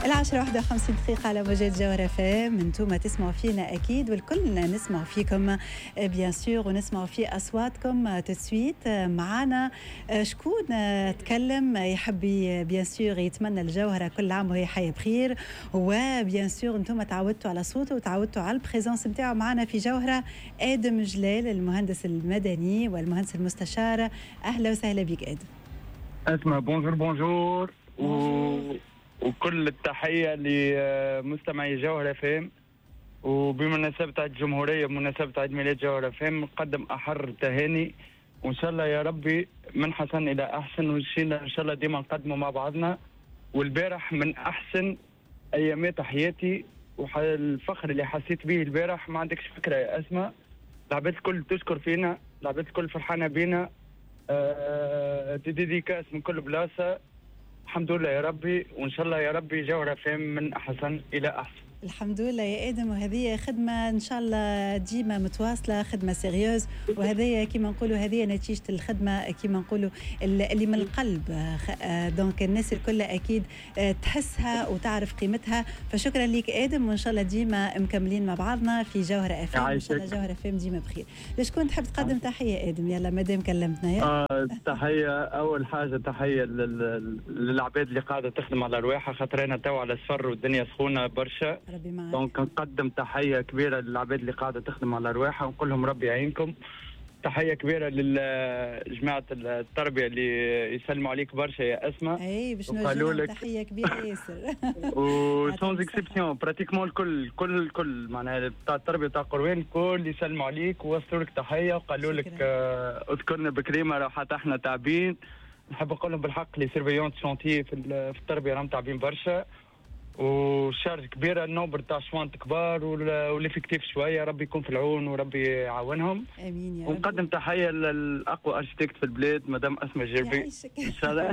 10:51 على موجات جوهرة فام. انتم تسمعوا فينا اكيد والكل نسمع فيكم بيان سور ونسمع في اصواتكم. تسويت معنا شكون تكلم يحب بيان سور يتمنى الجوهرة كل عام وهي حية بخير، وبيان سور انتم تعودتوا على صوته وتعودتوا على البريزونس نتاعو معنا في جوهرة. آدم جلال المهندس المدني والمهندس المستشار، اهلا وسهلا بك آدم. اسمع بونجور وكل التحية لمستمعي جوهرة فام، وبمناسبة عيد الجمهورية بمناسبة عيد ميلاد جوهرة فام نقدم أحر تهاني، وإن شاء الله يا ربي من حسن إلى أحسن، وشينا إن شاء الله ديما نقدمه مع بعضنا. والبارح من أحسن أيامات حياتي، والفخر اللي حسيت به البارح ما عندكش فكرة يا أسماء. العباد الكل تشكر فينا، العباد الكل فرحانة بينا. ديديكاس من كل بلاصة. الحمد لله يا ربي، وإن شاء الله يا ربي جوهرة فام من أحسن إلى أحسن. الحمد لله يا آدم، وهذه خدمة إن شاء الله ديما متواصلة، خدمة سيريوز، وهذه كما نقولوا هذه نتيجة الخدمة كما نقولوا اللي من القلب. دونك الناس الكل أكيد تحسها وتعرف قيمتها. فشكرا لك آدم، وإن شاء الله ديما مكملين مع بعضنا في جوهرة أفام. إن شاء الله جوهرة أفام ديما بخير. لشكون تحب تقدم تحية آدم؟ يلا مادام كلمتنا يا تحية. أول حاجة تحية للعباد اللي قاعدة تخدم على رواحها، خاطر أنا تو على السفر والدنيا سخونة برشا. دونك نقدم تحية كبيرة للعباد اللي قاعدة تخدم على رواحها ونقول لهم ربي يعينكم. تحية كبيرة لجماعة التربية اللي يسلموا عليك برشا يا أسماء. أي باش نوجه لك تحية كبيرة ياسر. وسونز اكسبسيون براتيكمون الكل معناها بتاع التربية بتاع قروان الكل يسلموا عليك ووصلوا لك تحية وقالوا لك اذكرنا بكريمة راح حتى احنا تعبين. نحب نقول لهم بالحق لي سيرفيونت شونتيي في التربية راهم تعبين برشا، وشارج كبيره، النوبر تاع شوانت كبار والافكتيف شويه. ربي يكون في العون وربي يعاونهم. امين يا رب. ونقدم تحيه للاقوى اركتيكت في البلاد مدام اسماء جربي. ان شاء الله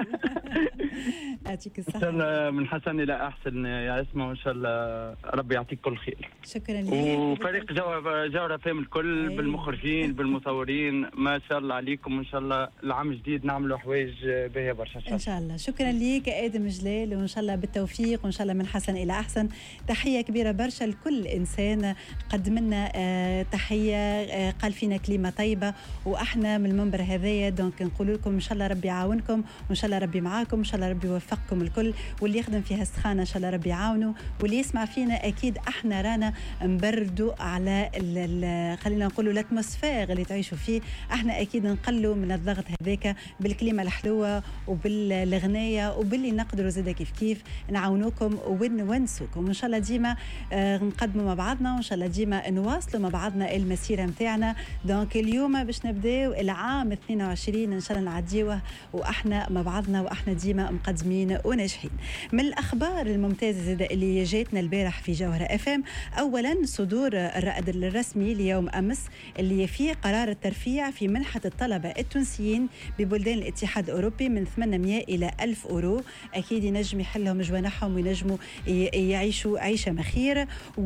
يعطيك الصحه. ان شاء الله من حسن الى احسن يا اسماء، وان شاء الله ربي يعطيك كل خير. شكرا لك. وفريق جوهرة فام الكل بالمخرجين بالمصورين، ما شاء الله عليكم. ان شاء الله العام الجديد نعملوا حوايج باهيه برشا ان شاء الله. شكرا لك آدم جلال، وان شاء الله بالتوفيق، وان شاء الله من حسن الى احسن. تحيه كبيره برشا لكل انسان قدم لنا تحيه، قال فينا كلمه طيبه، واحنا من المنبر هذايا دونك نقول لكم ان شاء الله ربي يعاونكم، وان شاء الله ربي معاكم، ان شاء الله ربي يوفقكم الكل، واللي يخدم فيها السخانه ان شاء الله ربي يعاونه، واللي يسمع فينا اكيد احنا رانا نبردوا على خلينا نقولوا الاتموسفير اللي تعيشوا فيه. احنا اكيد نقلوا من الضغط هذاك بالكلمه الحلوه وبالغنايه، وباللي نقدروا زاده كيف نعاونوكم ونونسوكم. ان شاء الله ديما نقدموا مع بعضنا، وان شاء الله ديما نواصلوا مع بعضنا المسيره نتاعنا. دونك اليوم باش نبداو العام 22 ان شاء الله نعديوه واحنا مع بعضنا، واحنا ديما مقدمين وناجحين. من الاخبار الممتازه زاده اللي جاتنا البارح في جوهرة FM، اولا صدور الرائد الرسمي ليوم امس اللي فيه قرار الترفيع في منحه الطلبه التونسيين ببلدان الاتحاد الاوروبي من 800 الى 1000 اورو. اكيد ينجم يحلهم جوانحهم وينجموا يعيشوا عيشه مخير.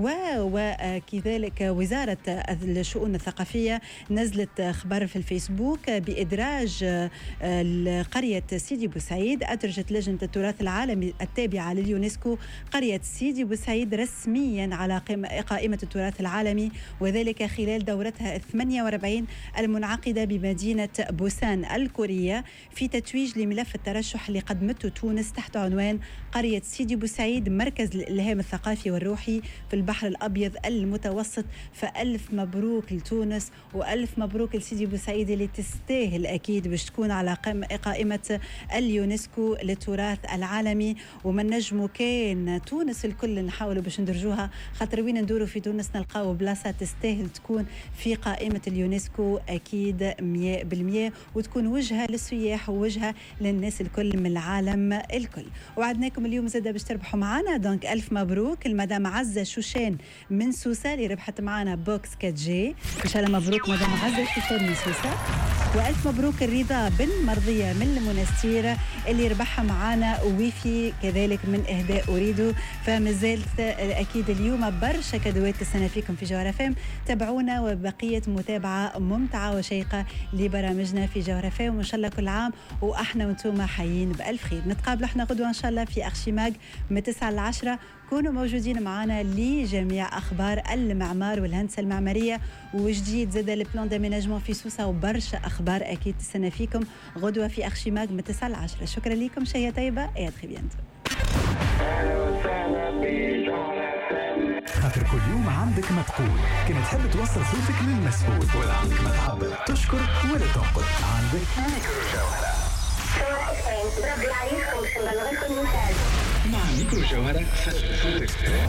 وكذلك وزاره الشؤون الثقافيه نزلت خبر في الفيسبوك بادراج قريه سيدي بوسعيد. ادرجت لجنه التراث العالمي التابعه لليونسكو قريه سيدي بوسعيد رسميا على قائمه التراث العالمي، وذلك خلال دورتها 48 المنعقده بمدينه بوسان الكوريه، في تتويج لملف الترشح اللي قدمته تونس تحت عنوان قريه سيدي بوسعيد مركز الإلهام الثقافي والروحي في البحر الأبيض المتوسط. فألف مبروك لتونس، وألف مبروك لسيدي بوسعيد اللي تستاهل أكيد باش تكون على قائمة اليونسكو للتراث العالمي. ومن نجمو كان تونس الكل نحاولوا باش ندرجوها، خاطر وين ندوروا في تونس نلقاو بلاصة تستاهل تكون في قائمة اليونسكو أكيد 100%، وتكون وجهة للسياح ووجهة للناس الكل من العالم الكل. وعدناكم اليوم زادة باش تربحوا معنا، دونك ألف مبروك المدام عزة شوشان من سوسة اللي ربحت معنا بوكس 4G. إن شاء الله مبروك مدام عزة شوشان من سوسة. والف مبروك الرضا بن مرضيه من المنستير اللي ربحها معانا ويفي كذلك من اهداء اريد. فمازالت اكيد اليوم برشا كادوات السنه فيكم في جوهر فام. تابعونا وبقيه متابعه ممتعه وشيقه لبرامجنا في جوهر فام، وان شاء الله كل عام واحنا وانتم حيين بالف خير. نتقابلوا احنا غدوه ان شاء الله في ارشيماغ من 9 ل 10. كونوا موجودين معنا لجميع اخبار المعمار والهندسه المعماريه وجديد زاد البلان داميناجمون في سوسه وبرشا اخبار اكيد تستنى فيكم غدوه في ارشيماغ من 9 ل 10. شكرا لكم، شهيه طيبه، اي تري بيانتو. خاطر كل يوم عندك ما تقول، كما تحب توصل صوتك للمسؤول ولا عندك ما تعبر تشكر ولا تنقد، عندك ميكرو جوهرة. مع ميكرو جوهرة فتح صوتك.